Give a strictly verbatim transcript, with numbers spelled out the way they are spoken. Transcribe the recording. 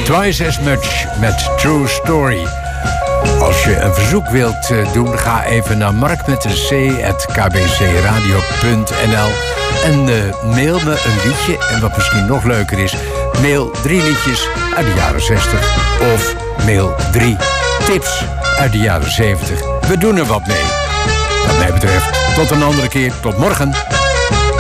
Twice as much met True Story. Als je een verzoek wilt doen, ga even naar mark met een c at k b c radio punt n l en uh, mail me een liedje. En wat misschien nog leuker is, mail drie liedjes uit de jaren zestig of mail drie tips uit de jaren zeventig. We doen er wat mee. Wat mij betreft, tot een andere keer. Tot morgen.